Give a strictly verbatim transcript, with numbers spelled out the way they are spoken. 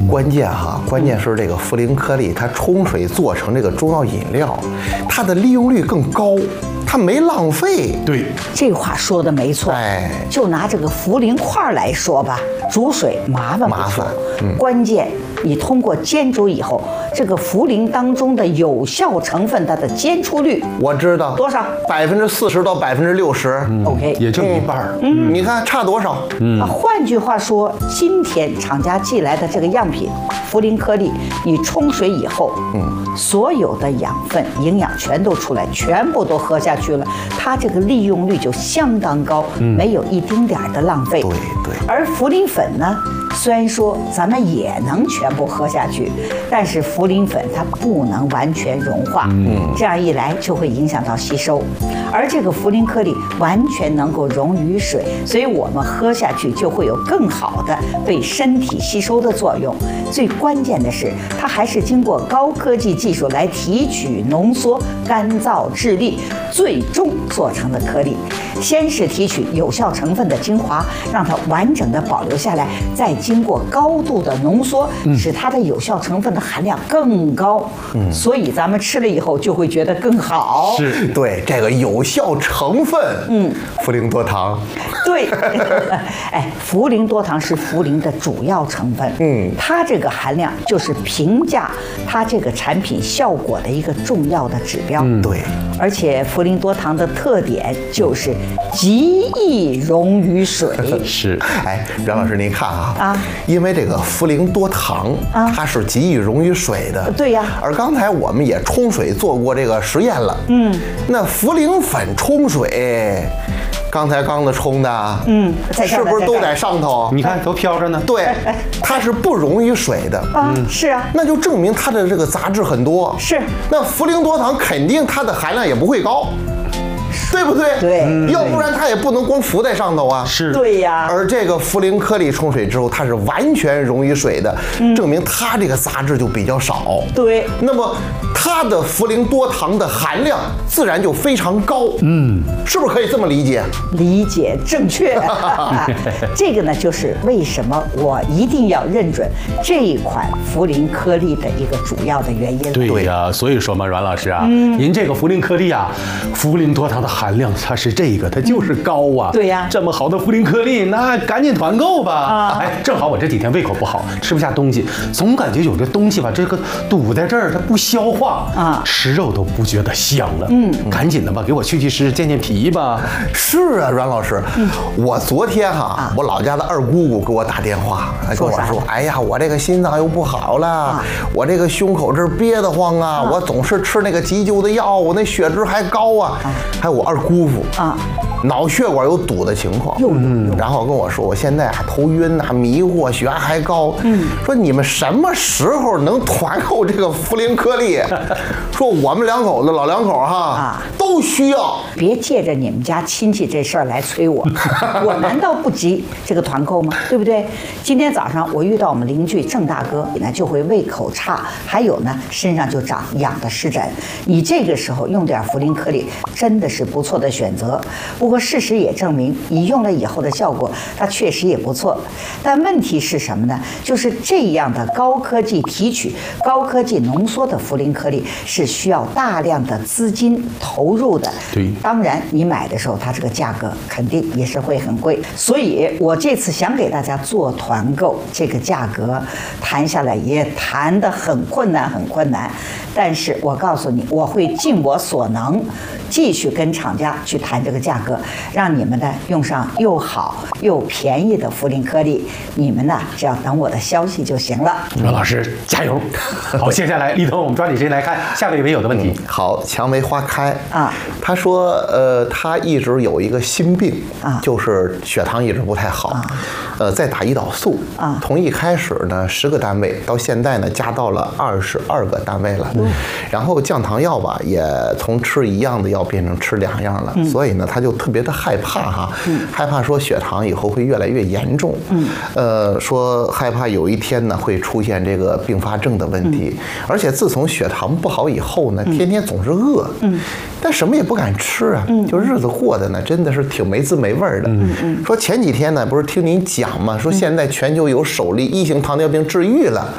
关键哈，关键是这个茯苓颗粒，它冲水做成这个中药饮料，它的利用率更高，它没浪费。 对， 这话说的没错。 哎， 就拿这个茯苓块来说吧，煮水麻烦不麻烦， 嗯，关键你通过煎煮以后，这个茯苓当中的有效成分它的煎出率， 我知道多少？ 百分之四十到百分之六十。 OK， 也就一半儿。 嗯，你看差多少？ 嗯，换句话说，今天厂家寄来的这个样品茯苓颗粒，你冲水以后，嗯，所有的养分、营养全都出来，全部都喝下去了，它这个利用率就相当高，嗯、没有一丁点儿的浪费。 对对。 而茯苓粉呢，虽然说咱们也能全部喝下去，但是茯苓粉它不能完全融化，嗯，这样一来就会影响到吸收。而这个茯苓颗粒完全能够溶于水，所以我们喝下去就会有更好的被身体吸收的作用。最关键的是，它还是经过高科技技术来提取、浓缩、干燥、制粒，最终做成的颗粒。先是提取有效成分的精华，让它完整的保留下来，再经过高度的浓缩，使它的有效成分的含量更高。嗯，所以咱们吃了以后就会觉得更好。 是， 对这个有效成分，嗯，茯苓多糖。 对，哎，茯苓多糖是茯苓的主要成分，嗯，它这个含量就是评价它这个产品效果的一个重要的指标。 嗯，对， 而且茯苓多糖的特点就是极易溶于水。 是， 哎，阮老师您看啊， 啊， 因为这个茯苓多糖， 啊， 它是极易溶于水的。 对呀。 而刚才我们也冲水做过这个实验了，嗯，那茯苓粉冲水。刚才刚子冲的，嗯，是不是都在上头？ 你看都飘着呢。 对，它是不溶于水的啊，是啊， 那就证明它的这个杂质很多。 是， 那茯苓多糖肯定它的含量也不会高。对不对？ 对，嗯、 要不然它也不能光浮在上头啊。 是， 对呀。 而这个茯苓颗粒冲水之后，它是完全溶于水的，嗯、证明它这个杂质就比较少。 对。 那么它的茯苓多糖的含量自然就非常高。嗯，是不是可以这么理解？ 理解正确。这个呢，就是为什么我一定要认准这一款茯苓颗粒的一个主要的原因。 对呀、啊，所以说嘛，阮老师啊，嗯、您这个茯苓颗粒啊，茯苓多糖的含量它是这个，它就是高啊。 嗯、对呀、啊， 这么好的茯苓颗粒，那赶紧团购吧。啊，哎，正好我这几天胃口不好，吃不下东西，总感觉有这东西吧，这个堵在这儿，它不消化啊，吃肉都不觉得香了。嗯，赶紧的吧，给我去去湿健健脾吧。 是啊，阮老师，嗯、我昨天哈、啊，我老家的二姑姑给我打电话，跟我说，哎呀，我这个心脏又不好了，啊、我这个胸口这儿憋得慌啊，啊我总是吃那个急救的药，我那血脂还高啊，啊还有我二姑父啊。脑血管有堵的情况，嗯，然后跟我说，我现在啊头晕呐、啊，迷惑，血压还高，嗯，说你们什么时候能团购这个茯苓颗粒？说我们两口子老两口哈啊都需要， 别借着你们家亲戚这事儿来催我，我难道不急这个团购吗？对不对？今天早上我遇到我们邻居郑大哥，呢就会胃口差，还有呢身上就长痒的湿疹，你这个时候用点茯苓颗粒真的是不错的选择。不过事实也证明，你用了以后的效果，它确实也不错。但问题是什么呢？就是这样的高科技提取、高科技浓缩的茯苓颗粒是需要大量的资金投入的。 对， 当然你买的时候，它这个价格肯定也是会很贵。所以我这次想给大家做团购，这个价格谈下来也谈得很困难，很困难。但是我告诉你，我会尽我所能，继续跟厂家去谈这个价格。让你们呢用上又好又便宜的茯苓颗粒，你们呢只要等我的消息就行了。 阮老师加油！好，接下来立冬我们抓紧时间来看下位网友的问题。 嗯、好，蔷薇花开啊， 他说，呃，他一直有一个心病啊， 就是血糖一直不太好，啊、呃，在打胰岛素啊， 从一开始呢十个单位到现在呢加到了二十二个单位了，嗯、然后降糖药吧也从吃一样的药变成吃两样了，嗯、所以呢他就特别的害怕哈，嗯、害怕说血糖以后会越来越严重，嗯，呃，说害怕有一天呢会出现这个并发症的问题，嗯、而且自从血糖不好以后呢，嗯、天天总是饿，嗯，但什么也不敢吃啊，嗯，就日子过得呢真的是挺没滋没味的，嗯嗯，说前几天呢不是听您讲嘛，说现在全球有首例一型糖尿病治愈了。